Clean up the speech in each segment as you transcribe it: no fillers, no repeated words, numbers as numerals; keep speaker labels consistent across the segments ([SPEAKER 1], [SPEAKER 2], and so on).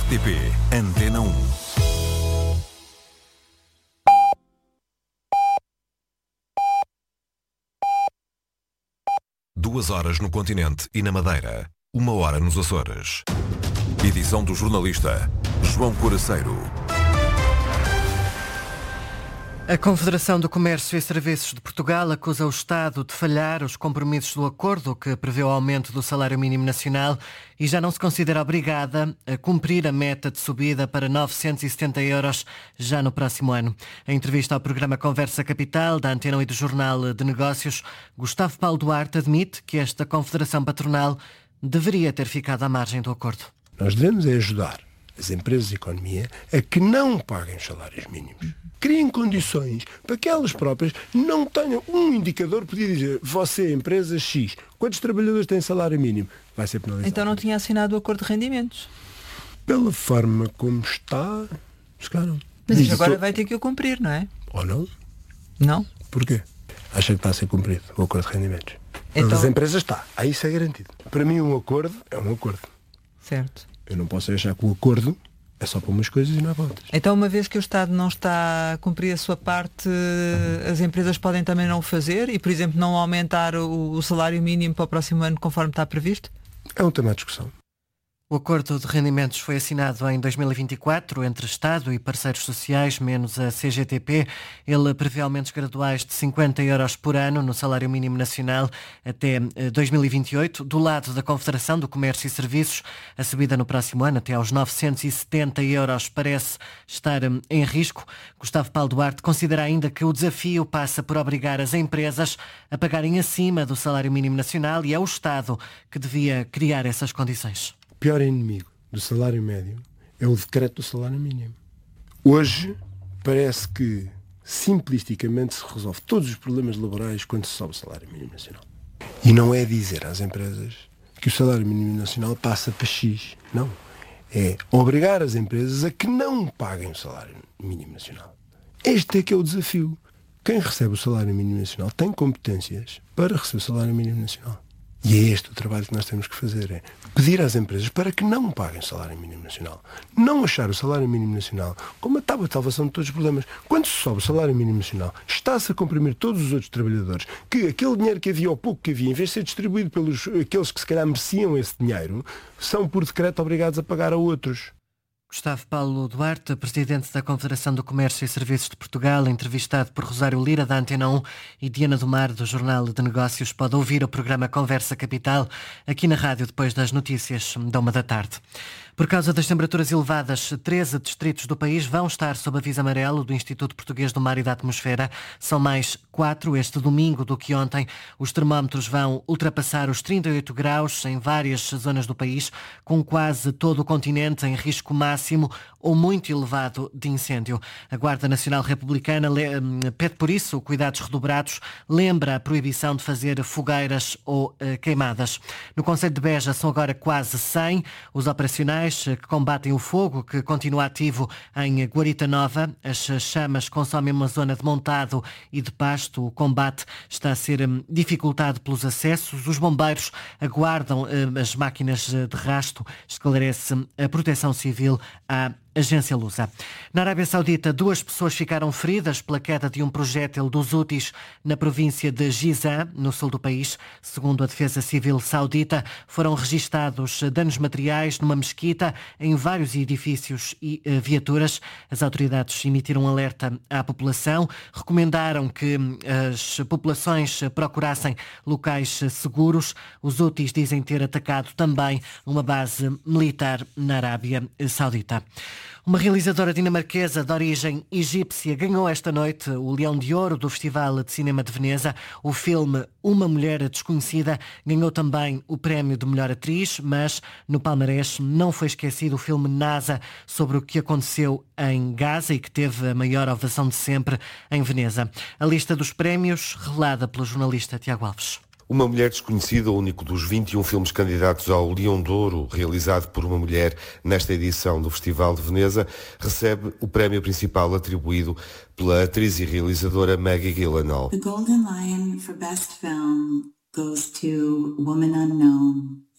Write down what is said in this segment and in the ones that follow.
[SPEAKER 1] RTP Antena 1. Duas horas no continente e na Madeira. 1 hora nos Açores. Edição do jornalista João Coraceiro.
[SPEAKER 2] A Confederação do Comércio e Serviços de Portugal acusa o Estado de falhar os compromissos do acordo que prevê o aumento do salário mínimo nacional e já não se considera obrigada a cumprir a meta de subida para 970 euros já no próximo ano. Em entrevista ao programa Conversa Capital, da Antena 1 e do Jornal de Negócios, Gustavo Paulo Duarte admite que esta Confederação Patronal deveria ter ficado à margem do acordo.
[SPEAKER 3] Nós devemos ajudar as empresas de economia a que não paguem os salários mínimos. Criem condições para que elas próprias não tenham um indicador que podia dizer: você, empresa X, quantos trabalhadores têm salário mínimo? Vai ser penalizado.
[SPEAKER 4] Então não tinha assinado o acordo de rendimentos?
[SPEAKER 3] Pela forma como está, se calhar não.
[SPEAKER 4] Mas agora vai ter que o cumprir, não é?
[SPEAKER 3] Ou não?
[SPEAKER 4] Não?
[SPEAKER 3] Porquê? Acha que está a ser cumprido o acordo de rendimentos?
[SPEAKER 4] Então...
[SPEAKER 3] As empresas está. Aí isso é garantido. Para mim um acordo é um acordo.
[SPEAKER 4] Certo.
[SPEAKER 3] Eu não posso achar que o acordo é só para umas coisas e não é para outras.
[SPEAKER 4] Então, uma vez que o Estado não está a cumprir a sua parte, as empresas podem também não o fazer e, por exemplo, não aumentar o salário mínimo para o próximo ano conforme está previsto?
[SPEAKER 3] É um tema de discussão.
[SPEAKER 2] O acordo de rendimentos foi assinado em 2024 entre Estado e parceiros sociais, menos a CGTP. Ele prevê aumentos graduais de 50 euros por ano no salário mínimo nacional até 2028. Do lado da Confederação do Comércio e Serviços, a subida no próximo ano até aos 970 euros parece estar em risco. Gustavo Paulo Duarte considera ainda que o desafio passa por obrigar as empresas a pagarem acima do salário mínimo nacional e é o Estado que devia criar essas condições.
[SPEAKER 3] O pior inimigo do salário médio é o decreto do salário mínimo. Hoje parece que simplisticamente se resolve todos os problemas laborais quando se sobe o salário mínimo nacional. E não é dizer às empresas que o salário mínimo nacional passa para X. Não. É obrigar as empresas a que não paguem o salário mínimo nacional. Este é que é o desafio. Quem recebe o salário mínimo nacional tem competências para receber o salário mínimo nacional. E é este o trabalho que nós temos que fazer, é pedir às empresas para que não paguem o salário mínimo nacional. Não achar o salário mínimo nacional como a tábua de salvação de todos os problemas. Quando se sobe o salário mínimo nacional, está-se a comprimir todos os outros trabalhadores, que aquele dinheiro que havia ou pouco que havia, em vez de ser distribuído pelos aqueles que se calhar mereciam esse dinheiro, são por decreto obrigados a pagar a outros.
[SPEAKER 2] Gustavo Paulo Duarte, presidente da Confederação do Comércio e Serviços de Portugal, entrevistado por Rosário Lira, da Antena 1, e Diana do Mar, do Jornal de Negócios. Pode ouvir o programa Conversa Capital aqui na rádio depois das notícias da 13h. Por causa das temperaturas elevadas, 13 distritos do país vão estar sob aviso amarelo do Instituto Português do Mar e da Atmosfera. São mais 4 este domingo do que ontem. Os termómetros vão ultrapassar os 38 graus em várias zonas do país, com quase todo o continente em risco máximo ou muito elevado de incêndio. A Guarda Nacional Republicana pede por isso cuidados redobrados, lembra a proibição de fazer fogueiras ou queimadas. No concelho de Beja são agora quase 100 os operacionais que combatem o fogo, que continua ativo em Guarita Nova. As chamas consomem uma zona de montado e de pasto. O combate está a ser dificultado pelos acessos. Os bombeiros aguardam as máquinas de rasto, esclarece a Proteção Civil à Agência Lusa. Na Arábia Saudita, 2 pessoas ficaram feridas pela queda de um projétil dos Houthis na província de Jizan, no sul do país. Segundo a Defesa Civil Saudita, foram registados danos materiais numa mesquita, em vários edifícios e viaturas. As autoridades emitiram um alerta à população, recomendaram que as populações procurassem locais seguros. Os Houthis dizem ter atacado também uma base militar na Arábia Saudita. Uma realizadora dinamarquesa de origem egípcia ganhou esta noite o Leão de Ouro do Festival de Cinema de Veneza. O filme Uma Mulher Desconhecida ganhou também o prémio de melhor atriz, mas no palmarés não foi esquecido o filme NASA, sobre o que aconteceu em Gaza e que teve a maior ovação de sempre em Veneza. A lista dos prémios revelada pelo jornalista Tiago Alves.
[SPEAKER 5] Uma Mulher Desconhecida, o único dos 21 filmes candidatos ao Leão de Ouro, realizado por uma mulher nesta edição do Festival de Veneza, recebe o prémio principal atribuído pela atriz e realizadora Maggie Gyllenhaal.
[SPEAKER 6] The Golden Lion for Best Film goes to Woman Unknown.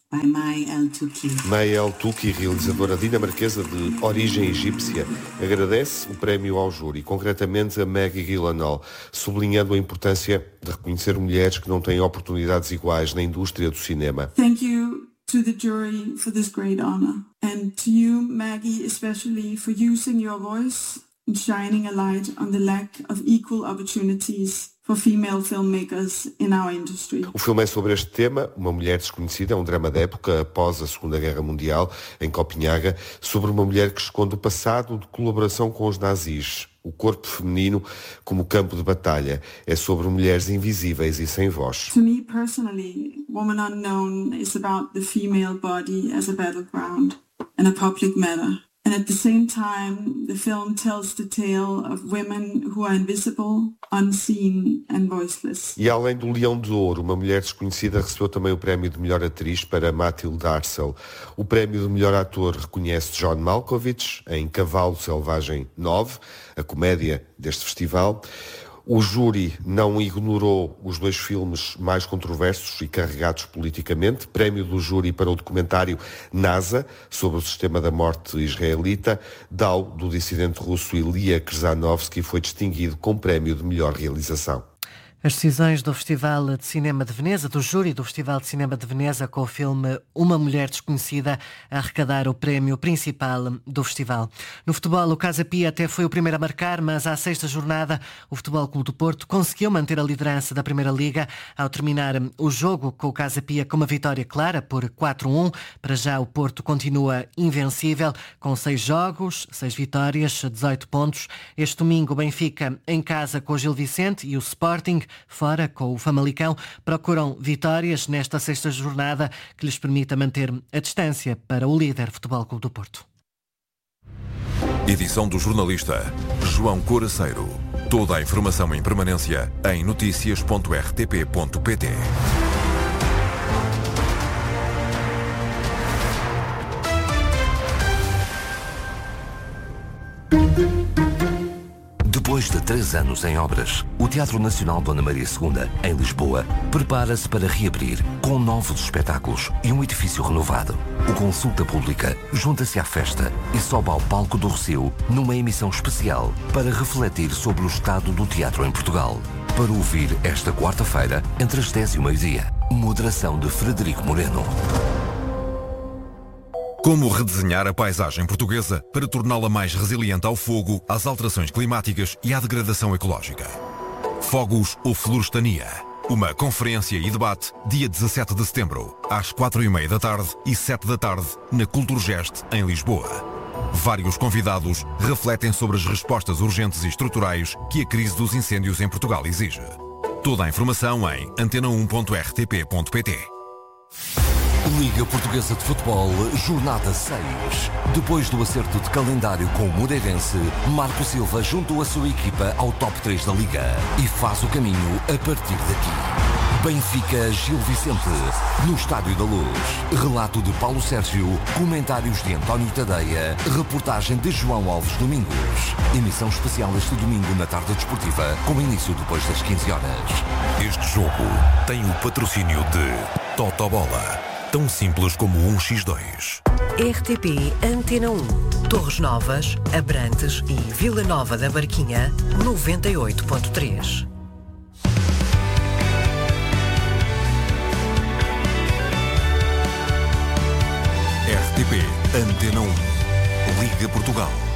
[SPEAKER 6] by May El-Touki.
[SPEAKER 5] May El-Touki, realizadora dinamarquesa de origem egípcia, agradece o prémio ao júri, concretamente a Maggie Gyllenhaal, sublinhando a importância de reconhecer mulheres que não têm oportunidades iguais na indústria do cinema.
[SPEAKER 6] Thank you to the jury for this great honor, and to you, Maggie, especially for using your voice and shining a light on the lack of equal opportunities for female filmmakers in our industry.
[SPEAKER 5] O filme é sobre este tema, Uma Mulher Desconhecida, um drama da época após a Segunda Guerra Mundial, em Copenhaga, sobre uma mulher que esconde o passado de colaboração com os nazis. O corpo feminino como campo de batalha. É sobre mulheres invisíveis e sem voz.
[SPEAKER 6] To me personally, Woman Unknown is about the female body as a battleground and a public matter. And at the same time, the film tells the tale of women who are invisible, unseen and voiceless.
[SPEAKER 5] E além do Leão de Ouro, Uma Mulher Desconhecida recebeu também o prémio de melhor atriz para Mathilde Arcel. O prémio de melhor ator reconhece John Malkovich em Cavalo Selvagem 9, a comédia deste festival. O júri não ignorou os dois filmes mais controversos e carregados politicamente. Prémio do júri para o documentário NASA, sobre o sistema da morte israelita. Dao, do dissidente russo Ilya Krzanovsky, foi distinguido com prémio de melhor realização.
[SPEAKER 2] As decisões do Festival de Cinema de Veneza, do júri do Festival de Cinema de Veneza, com o filme Uma Mulher Desconhecida a arrecadar o prémio principal do festival. No futebol, o Casa Pia até foi o primeiro a marcar, mas à sexta jornada o Futebol Clube do Porto conseguiu manter a liderança da Primeira Liga ao terminar o jogo com o Casa Pia com uma vitória clara por 4-1. Para já o Porto continua invencível com 6 jogos, 6 vitórias, 18 pontos. Este domingo o Benfica em casa com o Gil Vicente e o Sporting fora com o Famalicão procuram vitórias nesta sexta jornada que lhes permita manter a distância para o líder Futebol Clube do Porto.
[SPEAKER 1] Edição do jornalista João Coraceiro. Toda a informação em permanência em noticias.rtp.pt.
[SPEAKER 7] Depois de 3 anos em obras, o Teatro Nacional Dona Maria II, em Lisboa, prepara-se para reabrir com novos espetáculos e um edifício renovado. O Consulta Pública junta-se à festa e sobe ao palco do Rossio numa emissão especial para refletir sobre o estado do teatro em Portugal. Para ouvir esta quarta-feira, entre as 10 e o meio-dia. Moderação de Frederico Moreno.
[SPEAKER 1] Como redesenhar a paisagem portuguesa para torná-la mais resiliente ao fogo, às alterações climáticas e à degradação ecológica. Fogos ou Florestania. Uma conferência e debate dia 17 de setembro, às 4h30 da tarde e 7 da tarde, na Culturgest, em Lisboa. Vários convidados refletem sobre as respostas urgentes e estruturais que a crise dos incêndios em Portugal exige. Toda a informação em antena1.rtp.pt.
[SPEAKER 7] Liga Portuguesa de Futebol, jornada 6. Depois do acerto de calendário com o Moreirense, Marco Silva juntou a sua equipa ao top 3 da Liga e faz o caminho a partir daqui. Benfica Gil Vicente, no Estádio da Luz. Relato de Paulo Sérgio, comentários de António Tadeia, reportagem de João Alves Domingos. Emissão especial este domingo na tarde desportiva, com início depois das 15 horas.
[SPEAKER 1] Este jogo tem o patrocínio de Totobola. Tão simples como 1x2.
[SPEAKER 8] RTP Antena 1. Torres Novas, Abrantes e Vila Nova da Barquinha, 98.3.
[SPEAKER 1] RTP Antena 1. Liga Portugal.